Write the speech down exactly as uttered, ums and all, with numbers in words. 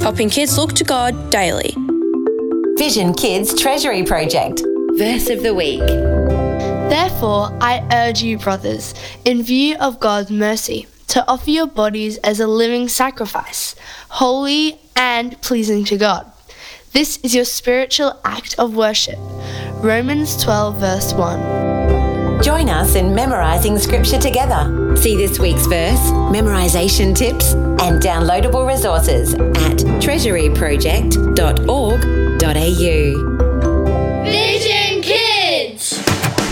helping kids look to God daily. Vision Kids Treasury Project. Verse of the Week. Therefore, I urge you, brothers, in view of God's mercy, to offer your bodies as a living sacrifice, holy and pleasing to God. This is your spiritual act of worship. Romans twelve, verse one. Join us in memorising scripture together. See this week's verse, memorisation tips, and downloadable resources at treasury project dot org dot a u.